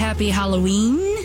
happy Halloween.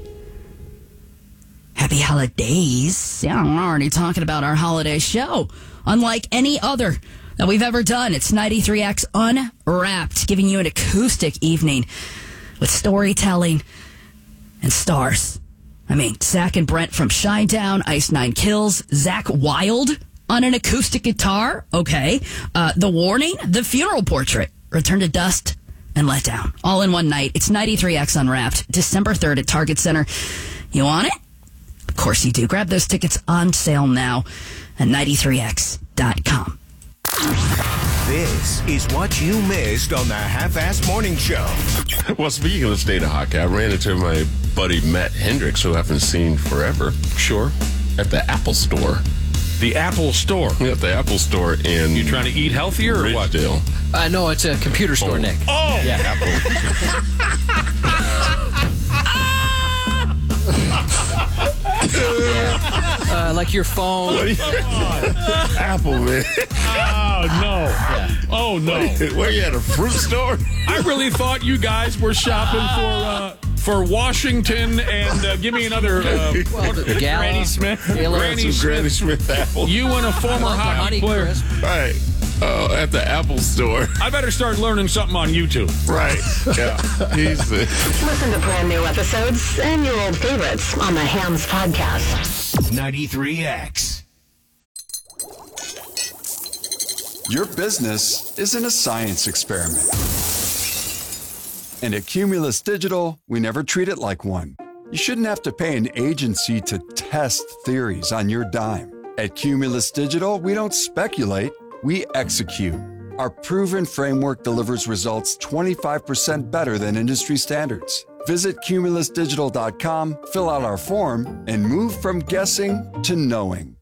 Happy holidays. Yeah, we're already talking about our holiday show. Unlike any other that we've ever done, it's 93X Unwrapped, giving you an acoustic evening with storytelling and stars. I mean, Zach and Brent from Shinedown, Ice Nine Kills, Zach Wild on an acoustic guitar. Okay. The Warning, The Funeral Portrait, Return to Dust, and Let Down. All in one night. It's 93X Unwrapped, December 3rd at Target Center. You want it? Of course you do. Grab those tickets on sale now at 93x.com. This is what you missed on the Half-Ass Morning Show. Well, speaking of state of hockey, I ran into my buddy Matt Hendricks, who I haven't seen forever. Sure. At the Apple Store. The Apple Store. Yeah, at the Apple Store in... You trying to eat healthier or what? Ridgedale. No, it's a computer store, Nick. Oh! Yeah. Apple. Like your phone. Apple, man. Oh, no. Yeah. Oh, no. Where you at, a fruit store? I really thought you guys were shopping for Washington and give me another Gala. Granny Smith. Granny Granny Smith apple. You and a former hockey Honey player. Crisp. Right. At the Apple Store. I better start learning something on YouTube. Right. Yeah. He's the... Listen to brand new episodes and your old favorites on the Hams Podcast. 93X. Your business isn't a science experiment. And at Cumulus Digital, we never treat it like one. You shouldn't have to pay an agency to test theories on your dime. At Cumulus Digital, we don't speculate, we execute. Our proven framework delivers results 25% better than industry standards. Visit cumulusdigital.com, fill out our form, and move from guessing to knowing.